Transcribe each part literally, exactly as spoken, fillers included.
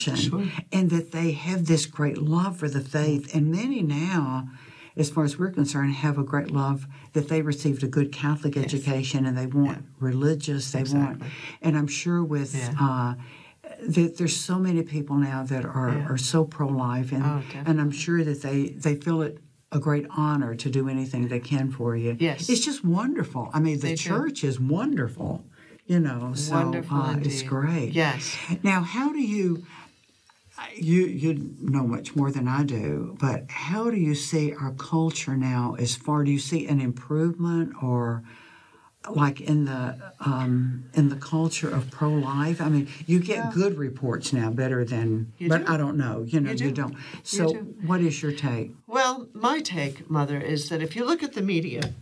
Sure. and that they have this great love for the faith. And many now, as far as we're concerned, have a great love that they received a good Catholic Yes. education and they want Yeah. religious, they Exactly. want, and I'm sure with, Yeah. uh, that there's so many people now that are, Yeah. are so pro-life, and, Oh, and I'm definitely. sure that they, they feel it a great honor to do anything they can for you. Yes. It's just wonderful. I mean, the They do. church is wonderful, you know, so Wonderful uh, it's indeed. great. Yes. Now, how do you, you you know much more than I do, but how do you see our culture now as far, do you see an improvement or like in the um, in the culture of pro-life? I mean, you get Yeah. good reports now, better than, You but do. I don't know. You know, You you, do. don't. So, do. what is your take? Well, my take, Mother, is that if you look at the media,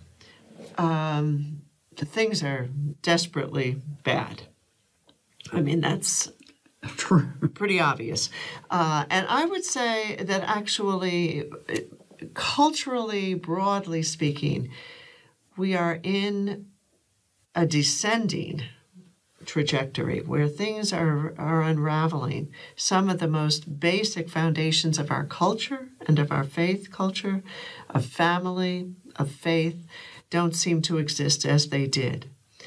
um, the things are desperately bad. I mean, that's True. pretty obvious. Uh, and I would say that actually, culturally, broadly speaking, we are in a descending trajectory where things are, are unraveling. Some of the most basic foundations of our culture and of our faith culture, of family, of faith, don't seem to exist as they did.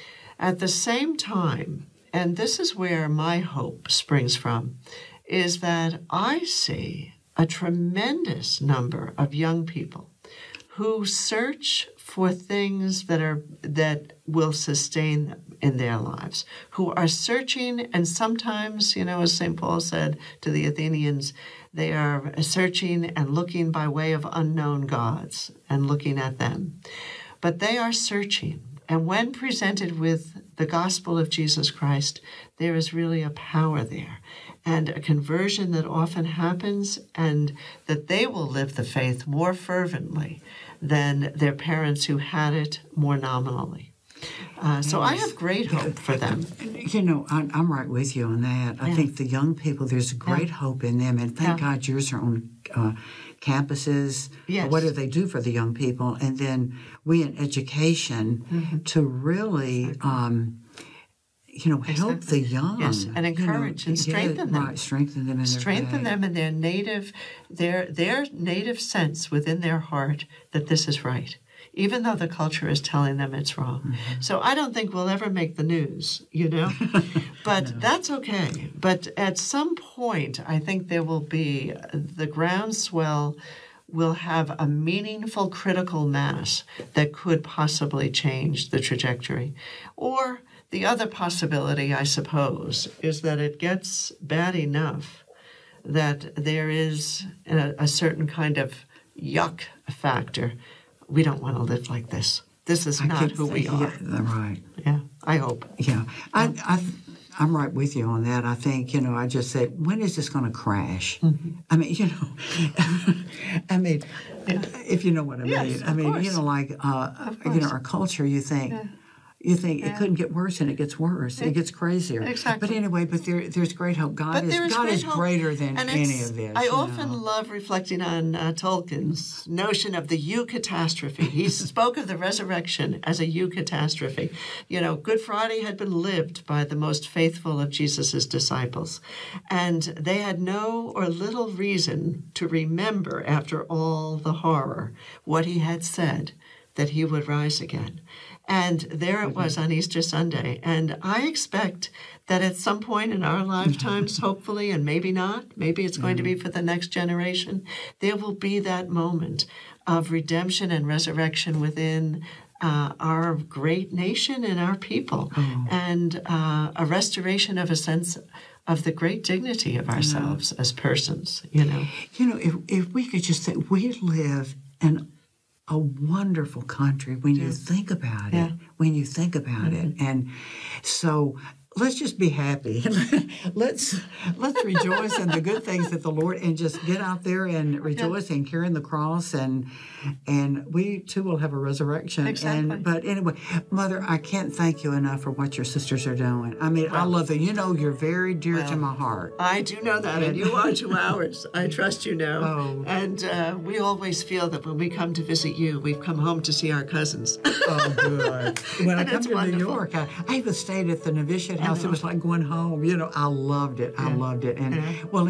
At the same time, and this is where my hope springs from, is that I see a tremendous number of young people who search for things that are that will sustain them in their lives, who are searching, and sometimes, you know, as Saint Paul said to the Athenians, they are searching and looking by way of unknown gods and looking at them. But they are searching. And when presented with the gospel of Jesus Christ, there is really a power there and a conversion that often happens, and that they will live the faith more fervently than their parents who had it more nominally. Uh, so I have great hope for them. You know, I, I'm right with you on that. I Yeah. think the young people, there's great Yeah. hope in them, and thank Yeah. God yours are on uh, campuses. Yes. What do they do for the young people? And then we in education Mm-hmm. to really, um, you know, help Exactly. the young. Yes, and you know, encourage and yeah, strengthen them. Right, strengthen them in their Strengthen faith. them in their native, their their native sense within their heart that this is right, even though the culture is telling them it's wrong. Mm-hmm. So I don't think we'll ever make the news, you know, but no. That's okay. But at some point, I think there will be the groundswell will have a meaningful critical mass that could possibly change the trajectory. Or the other possibility, I suppose, is that it gets bad enough that there is a, a certain kind of yuck factor. We don't want to live like this. This is I not could who we think- are. Yeah, right. Yeah, I hope. Yeah, I, I, I'm right with you on that. I think, you know, I just said, when is this going to crash? Mm-hmm. I mean, you know, I mean, Yeah. if you know what I Yes, mean. I of mean, course. you know, like, uh, Of you know, course. our culture, you think, Yeah. you think Yeah. it couldn't get worse, and it gets worse. It gets crazier. Exactly. But anyway, but there, there's great hope. God But is there is God great is hope. greater than And any it's- of this. I you often know. love reflecting on uh, Tolkien's notion of the eucatastrophe. He spoke of the resurrection as a eucatastrophe. You know, Good Friday had been lived by the most faithful of Jesus's disciples, and they had no or little reason to remember, after all the horror, what he had said, that he would rise again. And there it was on Easter Sunday. And I expect that at some point in our lifetimes, hopefully, and maybe not, maybe it's going to be for the next generation, there will be that moment of redemption and resurrection within uh, our great nation and our people, Oh. and uh, a restoration of a sense of the great dignity of ourselves as persons, you know. You know, if if we could just say we live in a wonderful country when you think about Yeah. it, when you think about it. And so let's just be happy. let's let's rejoice in the good things that the Lord, and just get out there and rejoice and carrying the cross, and and we too will have a resurrection. Exactly. And but anyway, Mother, I can't thank you enough for what your sisters are doing. I mean, I Well, love them. You know, you're very dear to well, my heart. I do know that, and you are to ours. I trust you know. Oh. And uh, we always feel that when we come to visit you, we've come home to see our cousins. Oh, good. When I And come it's to New wonderful. York, I, I even stayed at the novitiate house. It was like going home. You know, I loved it. I Yeah. loved it. And Yeah. well.